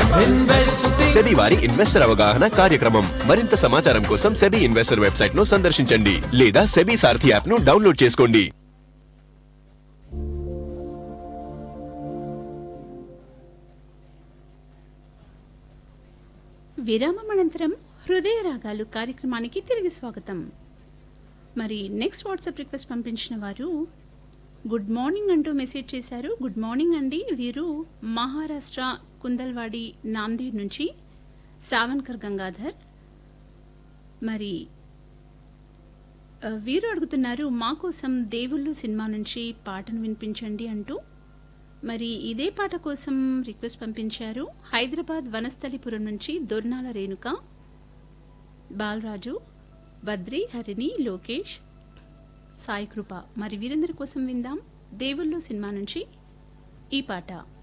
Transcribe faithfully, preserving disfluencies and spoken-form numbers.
SEBI వారి investor అవగాహన కార్యక్రమం. మరింత సమాచారం కోసం సెబీ ఇన్వెస్టర్ వెబ్సైట్ ను సందర్శించండి లేదా సెబీ సారథి యాప్ ను డౌన్లోడ్ చేసుకోండి. విరామం అనంతరం హృదయ రాగాలు కార్యక్రమానికి తిరిగి స్వాగతం. మరి నెక్స్ట్ వాట్సాప్ రిక్వెస్ట్ పంపించిన వారు గుడ్ మార్నింగ్ అంటూ మెసేజ్ చేశారు. గుడ్ మార్నింగ్ అండి. వీరు మహారాష్ట్ర కుందల్వాడి నాందేడ్ నుంచి సావన్కర్ గంగాధర్. మరి వీరు అడుగుతున్నారు మా కోసం దేవుళ్ళు సినిమా నుంచి పాటను వినిపించండి అంటూ. మరి ఇదే పాట కోసం రిక్వెస్ట్ పంపించారు హైదరాబాద్ వనస్థలిపురం నుంచి దొర్నాల రేణుక, బాలరాజు, బద్రి, హరిణి, లోకేష్, సాయి కృప. మరి వీరందరి కోసం విందాం దేవుళ్ళు సినిమా నుంచి ఈ పాట.